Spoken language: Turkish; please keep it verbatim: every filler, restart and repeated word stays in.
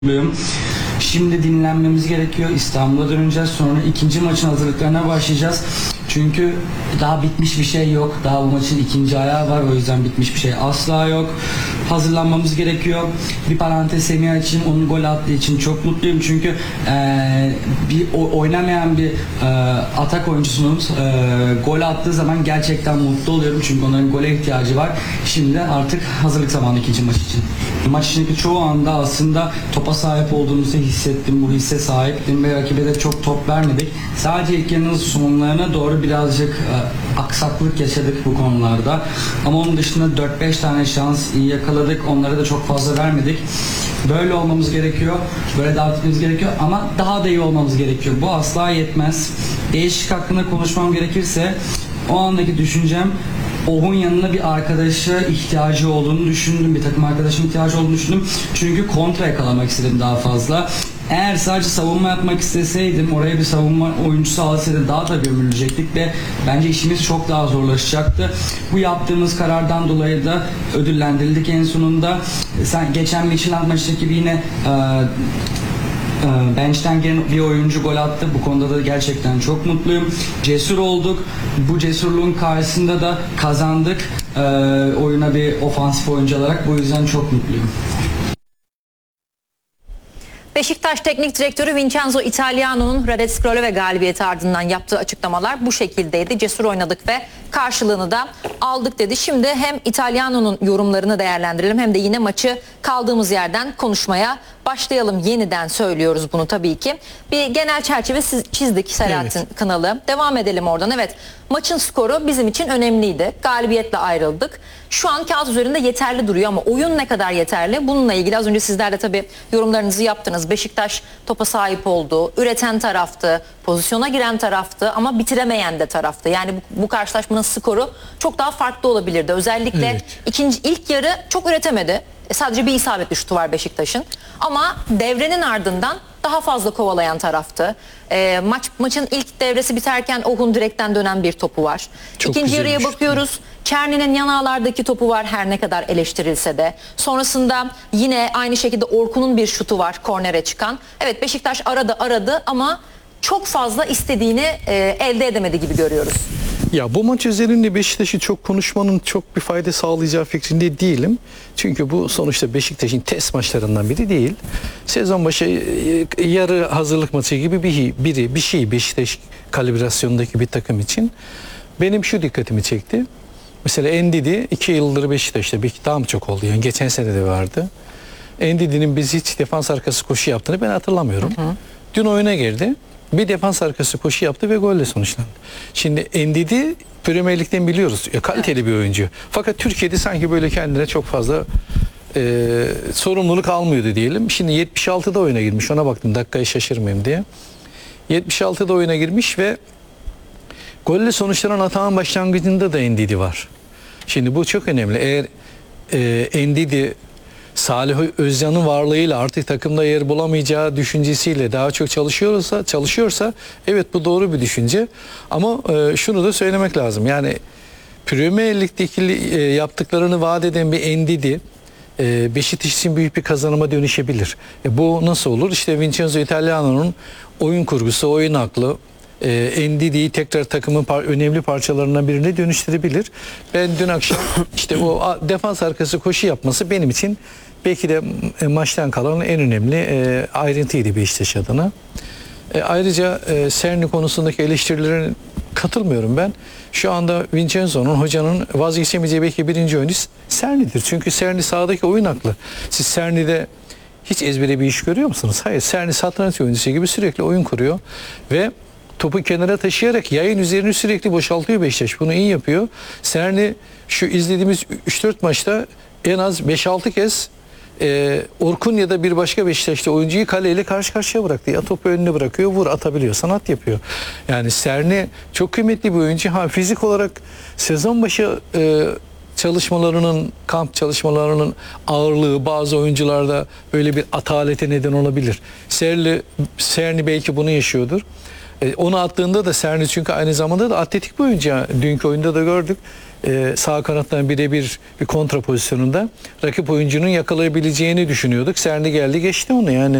Şimdi dinlenmemiz gerekiyor. İstanbul'a döneceğiz. Sonra ikinci maçın hazırlıklarına başlayacağız. Çünkü daha bitmiş bir şey yok. Daha bu maçın ikinci ayağı var. O yüzden bitmiş bir şey asla yok. Hazırlanmamız gerekiyor. Bir parantez Semih açayım. Onun gol attığı için çok mutluyum. Çünkü ee, bir o, oynamayan bir e, atak oyuncusunun e, gol attığı zaman gerçekten mutlu oluyorum. Çünkü onların gole ihtiyacı var. Şimdi artık hazırlık zamanı ikinci maç için. Maç içindeki çoğu anda aslında topa sahip olduğumuzu hissettim. Bu hisse sahiptim ve rakibe de çok top vermedik. Sadece ilk yarının sonlarına doğru birazcık e, aksaklık yaşadık bu konularda. Ama onun dışında dört beş tane şans iyi yakaladık. Onlara da çok fazla vermedik. Böyle olmamız gerekiyor. Böyle dağıtmamız gerekiyor ama daha da iyi olmamız gerekiyor. Bu asla yetmez. Değişik hakkında konuşmam gerekirse o andaki düşüncem Oh'un yanına bir arkadaşa ihtiyacı olduğunu düşündüm. Bir takım arkadaşım ihtiyacı olduğunu düşündüm. Çünkü kontra yakalamak istedim daha fazla. Eğer sadece savunma yapmak isteseydim, oraya bir savunma oyuncusu alsaydı daha da gömülecektik ve bence işimiz çok daha zorlaşacaktı. Bu yaptığımız karardan dolayı da ödüllendirildik en sonunda. Sen geçen Michelin maçtaki gibi yine e, bench'ten gelen bir oyuncu gol attı. Bu konuda da gerçekten çok mutluyum. Cesur olduk. Bu cesurluğun karşısında da kazandık. E, oyuna bir ofansif oyuncu olarak. Bu yüzden çok mutluyum. Beşiktaş Teknik Direktörü Vincenzo Italiano'nun Radetzky Roleve galibiyeti ardından yaptığı açıklamalar bu şekildeydi. Cesur oynadık ve karşılığını da aldık dedi. Şimdi hem Italiano'nun yorumlarını değerlendirelim hem de yine maçı kaldığımız yerden konuşmaya başlayalım. Yeniden söylüyoruz bunu tabii ki. Bir genel çerçeve çizdik Selahattin evet. Kınalı. Devam edelim oradan. Evet, maçın skoru bizim için önemliydi. Galibiyetle ayrıldık. Şu an kağıt üzerinde yeterli duruyor ama oyun ne kadar yeterli? Bununla ilgili az önce sizler de tabii yorumlarınızı yaptınız. Beşiktaş topa sahip oldu, üreten taraftı, pozisyona giren taraftı ama bitiremeyen de taraftı. Yani bu, bu karşılaşmanın skoru çok daha farklı olabilirdi. Özellikle evet. ikinci ilk yarı çok üretemedi. E, sadece bir isabetli şutu var Beşiktaş'ın. Ama devrenin ardından daha fazla kovalayan taraftı. E, maç maçın ilk devresi biterken Oh'un direkten dönen bir topu var. Çok İkinci yarıya bakıyoruz. Çerni'nin yanağlardaki topu var her ne kadar eleştirilse de. Sonrasında yine aynı şekilde Orkun'un bir şutu var kornere çıkan. Evet, Beşiktaş aradı aradı ama çok fazla istediğini e, elde edemedi gibi görüyoruz. Ya bu maç üzerinde Beşiktaş'ı çok konuşmanın çok bir fayda sağlayacağı fikrinde değilim. Çünkü bu sonuçta Beşiktaş'ın test maçlarından biri değil. Sezon başı yarı hazırlık maçı gibi bir biri bir şey Beşiktaş kalibrasyonundaki bir takım için. Benim şu dikkatimi çekti. Mesela Ndidi iki yıldır Beşiktaş'ta bir daha mı çok oldu yani geçen sene de vardı. Ndidi'nin biz hiç defans arkası koşu yaptığını ben hatırlamıyorum. Hı hı. Dün oyuna girdi. Bir defans arkası koşu yaptı ve golle sonuçlandı. Şimdi Ndidi Premier Lig'den biliyoruz. Ya, kaliteli evet. bir oyuncu. Fakat Türkiye'de sanki böyle kendine çok fazla e, sorumluluk almıyordu diyelim. Şimdi yetmiş altıda oyuna girmiş. Ona baktım dakikayı şaşırmayayım diye. yetmiş altıda oyuna girmiş ve golle sonuçlanan atağın başlangıcında da Ndidi var. Şimdi bu çok önemli. Eğer e, Ndidi Salih Özcan'ın varlığıyla artık takımda yer bulamayacağı düşüncesiyle daha çok çalışıyorsa, çalışıyorsa evet bu doğru bir düşünce. Ama e, şunu da söylemek lazım. Yani Premier Lig'deki e, yaptıklarını vaat eden bir Ndidi e, Beşiktaş için büyük bir kazanıma dönüşebilir. E, bu nasıl olur? İşte Vincenzo Italiano'nun oyun kurgusu, oyun aklı E, Ndidi'yi tekrar takımın par önemli parçalarından birine dönüştürebilir. Ben dün akşam işte o defans arkası koşu yapması benim için belki de e, maçtan kalan en önemli e, ayrıntıydı Beşiktaş adına. E, ayrıca e, Serni konusundaki eleştirilerin katılmıyorum ben. Şu anda Vincenzo'nun, hocanın vazgeçemeyeceği belki birinci oyuncusu Serni'dir. Çünkü Serni sahadaki oyun aklı. Siz Serni'de hiç ezbere bir iş görüyor musunuz? Hayır. Serni satranç oyuncusu gibi sürekli oyun kuruyor ve topu kenara taşıyarak yayın üzerini sürekli boşaltıyor Beşiktaş. Bunu iyi yapıyor. Serni şu izlediğimiz üç dört maçta en az beş altı kez e, Orkun ya da bir başka Beşiktaşlı oyuncuyu kaleyle karşı karşıya bıraktı. Ya topu önüne bırakıyor, vur atabiliyor, sanat yapıyor. Yani Serni çok kıymetli bir oyuncu. Ha, fizik olarak sezon başı e, çalışmalarının, kamp çalışmalarının ağırlığı bazı oyuncularda böyle bir atalete neden olabilir. Serli, Serni belki bunu yaşıyordur. Onu attığında da Serni çünkü aynı zamanda da atletik bir oyuncu. Dünkü oyunda da gördük. e, sağ kanattan birebir bir kontra pozisyonunda rakip oyuncunun yakalayabileceğini düşünüyorduk. Serni geldi geçti onu yani.